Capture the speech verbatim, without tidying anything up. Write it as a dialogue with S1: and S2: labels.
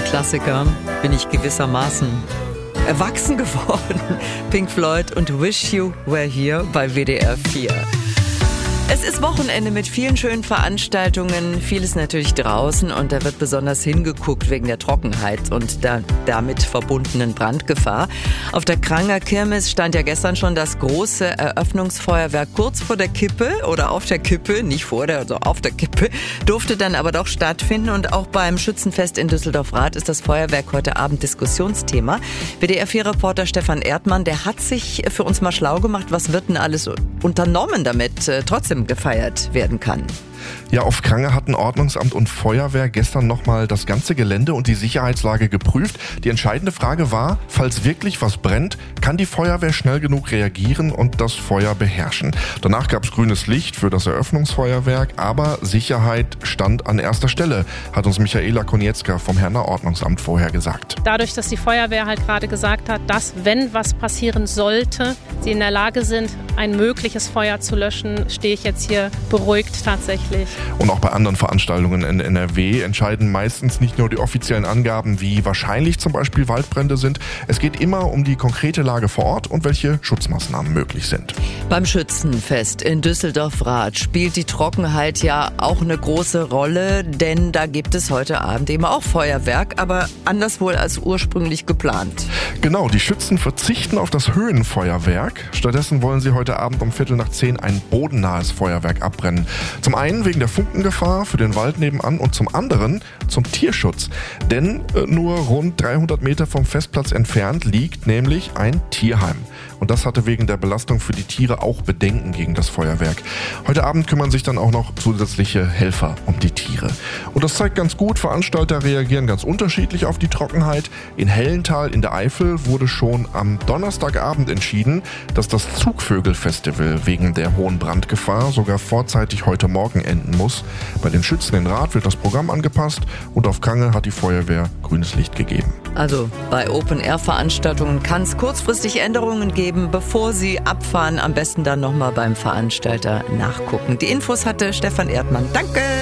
S1: Klassiker bin ich gewissermaßen erwachsen geworden. Pink Floyd und Wish You Were Here bei W D R vier. Es ist Wochenende mit vielen schönen Veranstaltungen, vieles natürlich draußen und da wird besonders hingeguckt wegen der Trockenheit und der damit verbundenen Brandgefahr. Auf der Kranger Kirmes stand ja gestern schon das große Eröffnungsfeuerwerk kurz vor der Kippe oder auf der Kippe, nicht vor der, also auf der Kippe, durfte dann aber doch stattfinden und auch beim Schützenfest in Düsseldorf-Rath ist das Feuerwerk heute Abend Diskussionsthema. W D R vier-Reporter Stefan Erdmann, der hat sich für uns mal schlau gemacht, was wird denn alles unternommen, damit äh, trotzdem gefeiert werden kann.
S2: Ja, auf Kranger hatten Ordnungsamt und Feuerwehr gestern nochmal das ganze Gelände und die Sicherheitslage geprüft. Die entscheidende Frage war, falls wirklich was brennt, kann die Feuerwehr schnell genug reagieren und das Feuer beherrschen. Danach gab es grünes Licht für das Eröffnungsfeuerwerk, aber Sicherheit stand an erster Stelle, hat uns Michaela Konietzka vom Herner Ordnungsamt vorher gesagt.
S3: Dadurch, dass die Feuerwehr halt gerade gesagt hat, dass, wenn was passieren sollte, sie in der Lage sind, ein mögliches Feuer zu löschen, stehe ich jetzt hier beruhigt tatsächlich.
S2: Und auch bei anderen Veranstaltungen in N R W entscheiden meistens nicht nur die offiziellen Angaben, wie wahrscheinlich zum Beispiel Waldbrände sind. Es geht immer um die konkrete Lage vor Ort und welche Schutzmaßnahmen möglich sind.
S1: Beim Schützenfest in Düsseldorf-Rath spielt die Trockenheit ja auch eine große Rolle, denn da gibt es heute Abend eben auch Feuerwerk, aber anders wohl als ursprünglich geplant.
S2: Genau, die Schützen verzichten auf das Höhenfeuerwerk. Stattdessen wollen sie heute Abend um Viertel nach zehn ein bodennahes Feuerwerk abbrennen. Zum einen wegen der Funkengefahr für den Wald nebenan und zum anderen zum Tierschutz. Denn äh, nur rund dreihundert Meter vom Festplatz entfernt liegt nämlich ein Tierheim. Und das hatte wegen der Belastung für die Tiere auch Bedenken gegen das Feuerwerk. Heute Abend kümmern sich dann auch noch zusätzliche Helfer um die Tiere. Und das zeigt ganz gut, Veranstalter reagieren ganz unterschiedlich auf die Trockenheit. In Hellenthal in der Eifel wurde schon am Donnerstagabend entschieden, dass das Zugvögel-Festival wegen der hohen Brandgefahr sogar vorzeitig heute Morgen enden muss. Bei den Schützen in Rath wird das Programm angepasst und auf Kranger hat die Feuerwehr grünes Licht gegeben.
S1: Also bei Open-Air-Veranstaltungen kann es kurzfristig Änderungen geben, bevor Sie abfahren. Am besten dann nochmal beim Veranstalter nachgucken. Die Infos hatte Stefan Erdmann. Danke!